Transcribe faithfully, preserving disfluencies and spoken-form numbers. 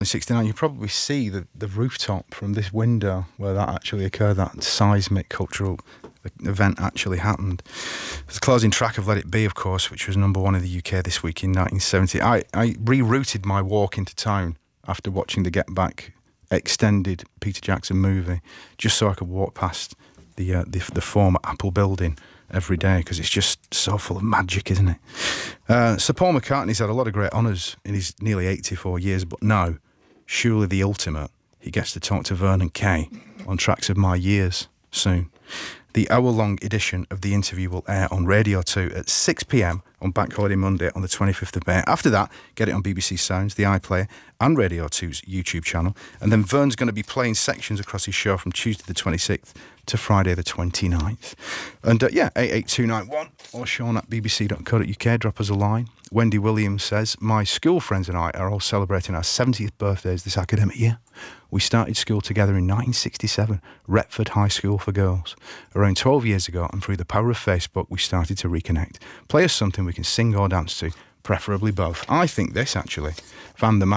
sixty-nine. You probably see the, the rooftop from this window where that actually occurred, that seismic cultural event actually happened. The closing track of Let It Be, of course, which was number one in the U K this week in nineteen seventy. I, I rerouted my walk into town after watching the Get Back extended Peter Jackson movie, just so I could walk past the uh, the, the former Apple building every day, because it's just so full of magic, isn't it? Uh, Sir Paul McCartney's had a lot of great honours in his nearly eighty-four years, but now, surely the ultimate, he gets to talk to Vernon Kay on Tracks of My Years soon. The hour-long edition of the interview will air on Radio two at six p.m. on Bank Holiday Monday on the twenty-fifth of May. After that, get it on B B C Sounds, the iPlayer, and Radio two's YouTube channel. And then Vern's going to be playing sections across his show from Tuesday the twenty-sixth to Friday the twenty-ninth. And uh, yeah, eight eight two nine one or Sean at b b c dot co dot u k. Drop us a line. Wendy Williams says, my school friends and I are all celebrating our seventieth birthdays this academic year. We started school together in nineteen sixty-seven, Retford High School for Girls. Around twelve years ago, and through the power of Facebook, we started to reconnect. Play us something we can sing or dance to, preferably both. I think this, actually, Van der Man.